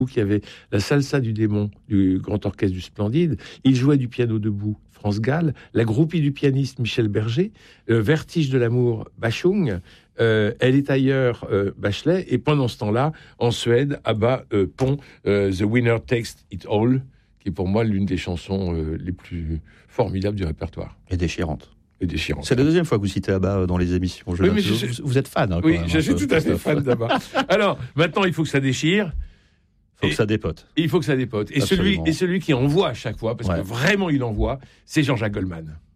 qui avait la salsa du démon du Grand Orchestre du Splendide. Il jouait du piano debout, France Gall, la groupie du pianiste Michel Berger, Vertige de l'amour, Bachung, Elle est ailleurs, Bachelet, et pendant ce temps-là, en Suède, ABBA pond The Winner Takes It All, qui est pour moi l'une des chansons les plus formidables du répertoire. Et déchirante. C'est la deuxième fois que vous citez ABBA dans les émissions. Vous êtes fan, oui, je suis tout à fait fan d'ABBA. Alors, maintenant, il faut que ça déchire. Il faut que ça dépote. Il faut que ça dépote. Et celui qui envoie à chaque fois, parce que vraiment il envoie, c'est Jean-Jacques Goldman.